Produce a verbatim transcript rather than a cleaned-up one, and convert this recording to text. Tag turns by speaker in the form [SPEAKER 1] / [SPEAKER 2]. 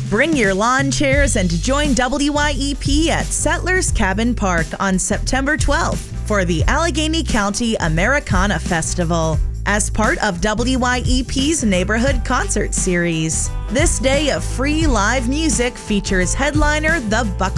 [SPEAKER 1] Bring your lawn chairs and join W Y E P at Settlers Cabin Park on September twelfth for the Allegheny County Americana Festival as part of W Y E P's Neighborhood Concert Series. This day of free live music features headliner The Buckle